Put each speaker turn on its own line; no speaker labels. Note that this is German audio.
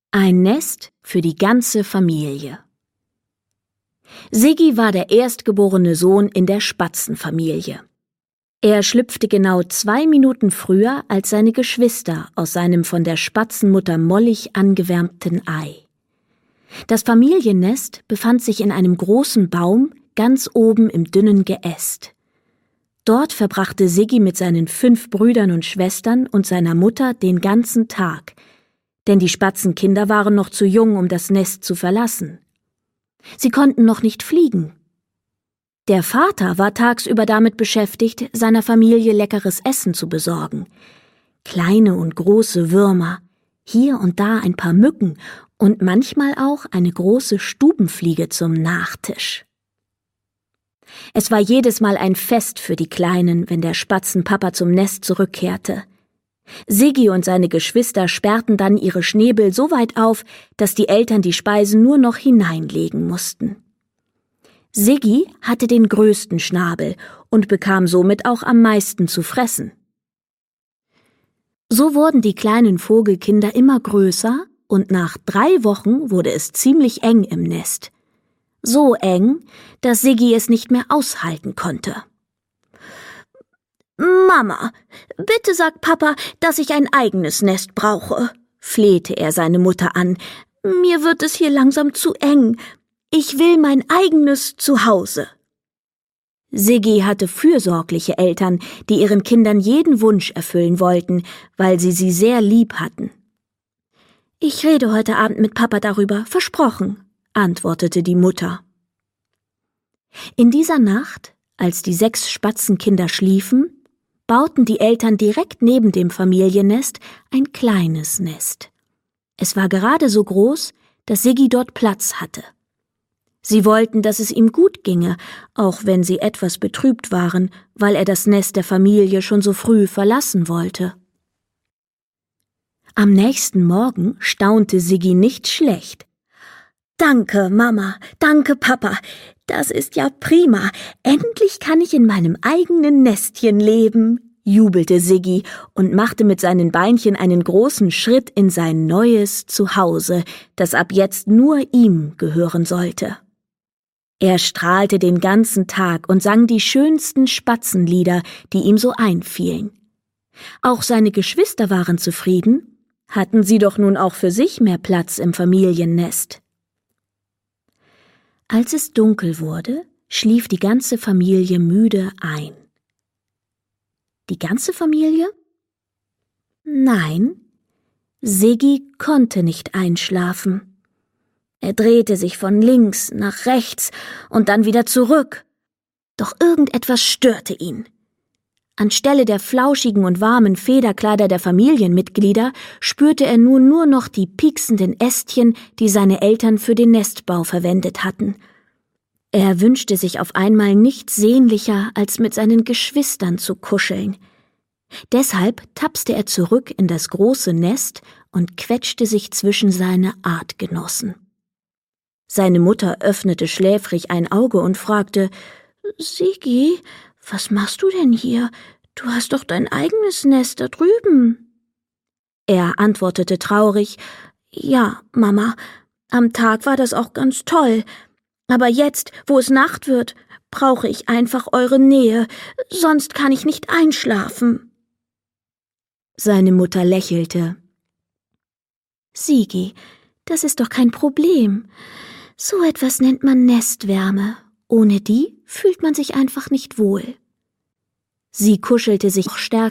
Ein Nest für die ganze Familie. Siggi war der erstgeborene Sohn in der Spatzenfamilie. Er schlüpfte genau 2 Minuten früher als seine Geschwister aus seinem von der Spatzenmutter mollig angewärmten Ei. Das Familiennest befand sich in einem großen Baum ganz oben im dünnen Geäst. Dort verbrachte Siggi mit seinen 5 Brüdern und Schwestern und seiner Mutter den ganzen Tag, denn die Spatzenkinder waren noch zu jung, um das Nest zu verlassen. Sie konnten noch nicht fliegen. Der Vater war tagsüber damit beschäftigt, seiner Familie leckeres Essen zu besorgen. Kleine und große Würmer, hier und da ein paar Mücken und manchmal auch eine große Stubenfliege zum Nachtisch. Es war jedes Mal ein Fest für die Kleinen, wenn der Spatzenpapa zum Nest zurückkehrte. Siggi und seine Geschwister sperrten dann ihre Schnäbel so weit auf, dass die Eltern die Speisen nur noch hineinlegen mussten. Siggi hatte den größten Schnabel und bekam somit auch am meisten zu fressen. So wurden die kleinen Vogelkinder immer größer und nach 3 Wochen wurde es ziemlich eng im Nest. So eng, dass Siggi es nicht mehr aushalten konnte. »Mama, bitte sag Papa, dass ich ein eigenes Nest brauche«, flehte er seine Mutter an. »Mir wird es hier langsam zu eng. Ich will mein eigenes Zuhause.« Siggi hatte fürsorgliche Eltern, die ihren Kindern jeden Wunsch erfüllen wollten, weil sie sehr lieb hatten. »Ich rede heute Abend mit Papa darüber, versprochen«, antwortete die Mutter. In dieser Nacht, als die 6 Spatzenkinder schliefen, bauten die Eltern direkt neben dem Familiennest ein kleines Nest. Es war gerade so groß, dass Siggi dort Platz hatte. Sie wollten, dass es ihm gut ginge, auch wenn sie etwas betrübt waren, weil er das Nest der Familie schon so früh verlassen wollte. Am nächsten Morgen staunte Siggi nicht schlecht. »Danke, Mama, danke, Papa, das ist ja prima. Endlich kann ich in meinem eigenen Nestchen leben«, jubelte Siggi und machte mit seinen Beinchen einen großen Schritt in sein neues Zuhause, das ab jetzt nur ihm gehören sollte. Er strahlte den ganzen Tag und sang die schönsten Spatzenlieder, die ihm so einfielen. Auch seine Geschwister waren zufrieden, hatten sie doch nun auch für sich mehr Platz im Familiennest. Als es dunkel wurde, schlief die ganze Familie müde ein. Die ganze Familie? Nein, Siggi konnte nicht einschlafen. Er drehte sich von links nach rechts und dann wieder zurück. Doch irgendetwas störte ihn. Anstelle der flauschigen und warmen Federkleider der Familienmitglieder spürte er nun nur noch die pieksenden Ästchen, die seine Eltern für den Nestbau verwendet hatten. Er wünschte sich auf einmal nichts sehnlicher, als mit seinen Geschwistern zu kuscheln. Deshalb tapste er zurück in das große Nest und quetschte sich zwischen seine Artgenossen. Seine Mutter öffnete schläfrig ein Auge und fragte, »Siggi, was machst du denn hier? Du hast doch dein eigenes Nest da drüben.« Er antwortete traurig, »Ja, Mama, am Tag war das auch ganz toll, aber jetzt, wo es Nacht wird, brauche ich einfach eure Nähe, sonst kann ich nicht einschlafen.« Seine Mutter lächelte. »Siggi, das ist doch kein Problem. So etwas nennt man Nestwärme. Ohne die fühlt man sich einfach nicht wohl.« Sie kuschelte sich noch stärker